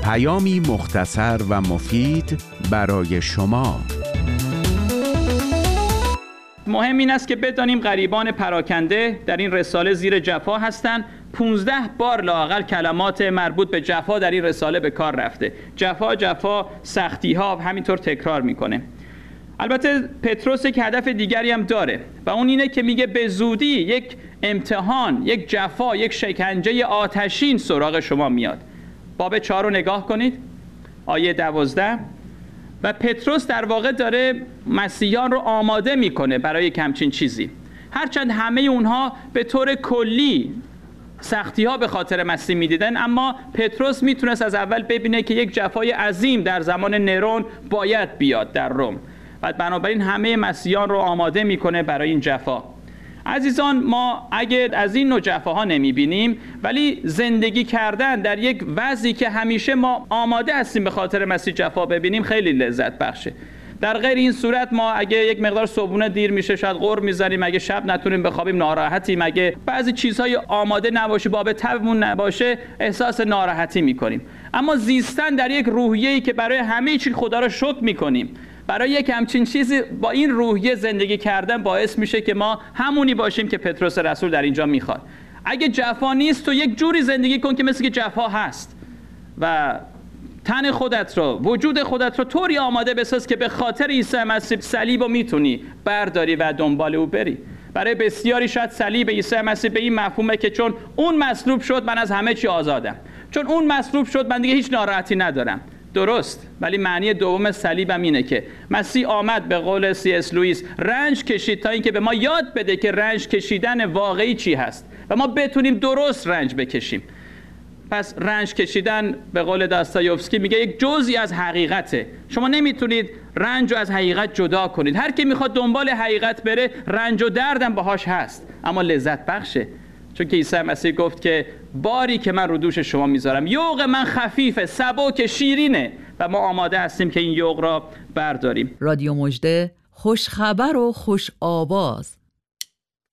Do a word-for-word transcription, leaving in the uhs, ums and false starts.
پیامی مختصر و مفید برای شما. مهم این است که بدانیم غریبان پراکنده در این رساله زیر جفا هستند. پونزده بار لااقل کلمات مربوط به جفا در این رساله به کار رفته. جفا جفا سختی ها همینطور تکرار میکنه. البته پتروس یک هدف دیگری هم داره و اون اینه که میگه به زودی یک امتحان، یک جفا، یک شکنجه آتشین سراغ شما میاد. باب چهار رو نگاه کنید، آیه دوازده. و پتروس در واقع داره مسیحیان رو آماده میکنه برای همچین چیزی. هرچند همه اونها به طور کلی سختی ها به خاطر مسیح میدیدن، اما پتروس میتونست از اول ببینه که یک جفای عظیم در زمان نرون باید بیاد در روم و بنابراین همه مسیحیان رو آماده میکنه برای این جفا. عزیزان، ما اگه از این نوع جفاها نمیبینیم ولی زندگی کردن در یک وضعی که همیشه ما آماده هستیم به خاطر مسیح جفا ببینیم خیلی لذت بخشه. در غیر این صورت ما اگه یک مقدار صبحونه دیر میشه شاید غر میزنیم، اگه شب نتونیم بخوابیم ناراحتیم، اگه بعضی چیزهای آماده نباشه، باب تبمون نباشه، احساس ناراحتی میکنیم. اما زیستن در یک روحیه‌ای که برای همه چی خدا رو شکر میکنیم، برای یک همچین چیزی با این روحیه زندگی کردن باعث میشه که ما همونی باشیم که پتروس رسول در اینجا میخواد. اگه جفا نیست تو یک جوری زندگی کن که مثل که جفا هست و تن خودت رو، وجود خودت رو طوری آماده بساز که به خاطر عیسی مسیح صلیب رو میتونی برداری و دنبال او بری. برای بسیاری شاید صلیب عیسی مسیح به این مفهومه که چون اون مصلوب شد من از همه چی آزادم، چون اون مصلوب شد من دیگه هیچ ناراحتی ندارم. درست، ولی معنی دوم صلیب هم اینه که مسیح آمد، به قول سی اس لوئیس، رنج کشید تا اینکه به ما یاد بده که رنج کشیدن واقعی چی هست و ما بتونیم درست رنج بکشیم. پس رنج کشیدن به قول داستایوفسکی میگه یک جزئی از حقیقته. شما نمیتونید رنج رو از حقیقت جدا کنید. هر کی میخواد دنبال حقیقت بره رنج و دردم باهاش هست، اما لذت بخشه، چون که عیسی مسیح گفت که باری که من رو دوش شما میذارم، یوغ من خفیفه، سبک، شیرینه و ما آماده هستیم که این یوغ را برداریم. رادیو مژده، خوش خبر و خوش آواز.